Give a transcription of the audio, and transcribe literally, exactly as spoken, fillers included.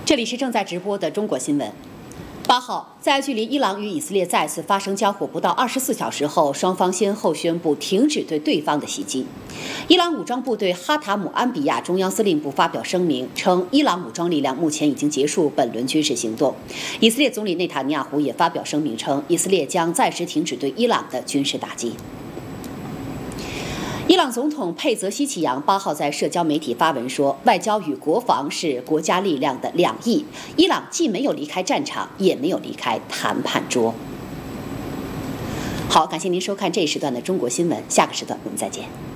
这里是正在直播的中国新闻。八号，在距离伊朗与以色列再次发生交火不到二十四小时后，双方先后宣布停止对对方的袭击。伊朗武装部队哈塔姆安比亚中央司令部发表声明称，伊朗武装力量目前已经结束本轮军事行动。以色列总理内塔尼亚胡也发表声明称，以色列将暂时停止对伊朗的军事打击。伊朗总统佩泽希奇扬八号在社交媒体发文说，外交与国防是国家力量的两翼，伊朗既没有离开战场，也没有离开谈判桌。好，感谢您收看这一时段的中国新闻，下个时段我们再见。